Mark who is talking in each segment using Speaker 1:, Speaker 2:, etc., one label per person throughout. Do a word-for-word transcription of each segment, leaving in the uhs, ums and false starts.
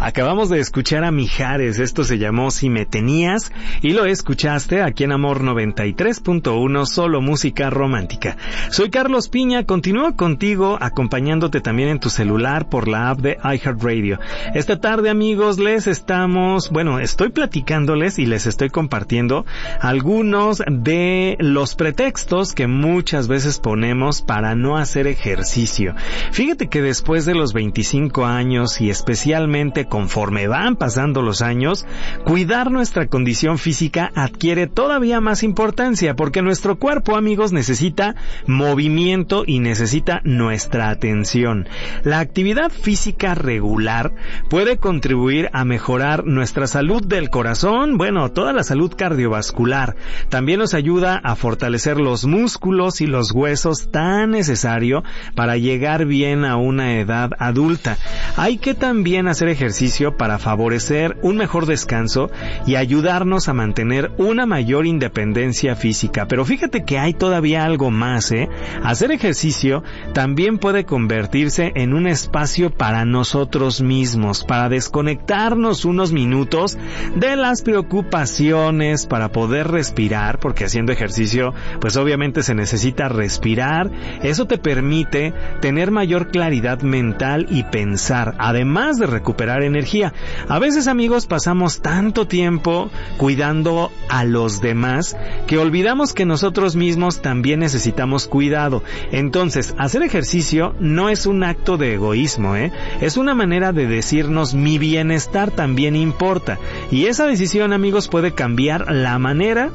Speaker 1: Acabamos de escuchar a Mijares, esto se llamó Si Me Tenías, y lo escuchaste aquí en Amor noventa y tres punto uno, solo música romántica. Soy Carlos Piña, continúo contigo acompañándote también en tu celular por la app de iHeartRadio. Esta tarde, amigos, les estamos, bueno, estoy platicándoles y les estoy compartiendo algunos de los pretextos que muchas veces ponemos para no hacer ejercicio. Fíjate que después de los veinticinco años y especialmente conforme van pasando los años, cuidar nuestra condición física adquiere todavía más importancia porque nuestro cuerpo, amigos, necesita movimiento y necesita nuestra atención. La actividad física regular puede contribuir a mejorar nuestra salud del corazón, bueno, toda la salud cardiovascular. También nos ayuda a fortalecer los músculos y los huesos tan necesario para llegar bien a una edad adulta. Hay que también hacer ejercicio para favorecer un mejor descanso y ayudarnos a mantener una mayor independencia física. Pero fíjate que hay todavía algo más, ¿eh? Hacer ejercicio también puede convertirse en un espacio para nosotros mismos, para desconectarnos unos minutos de las preocupaciones, para poder respirar, porque haciendo ejercicio, pues obviamente se necesita respirar. Eso te permite tener mayor claridad mental y pensar, además de recuperar energía. A veces, amigos, pasamos tanto tiempo cuidando a los demás que olvidamos que nosotros mismos también necesitamos cuidado. Entonces, hacer ejercicio no es un acto de egoísmo, ¿eh? Es una manera de decirnos mi bienestar también importa. Y esa decisión, amigos, puede cambiar la manera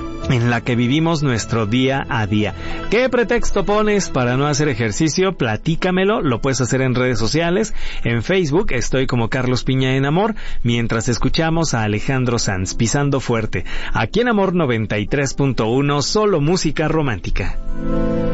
Speaker 1: en la que vivimos nuestro día a día. ¿Qué pretexto pones para no hacer ejercicio? Platícamelo, lo puedes hacer en redes sociales. En Facebook estoy como Carlos Piña en Amor, mientras escuchamos a Alejandro Sanz, Pisando Fuerte, aquí en Amor noventa y tres punto uno, solo música romántica.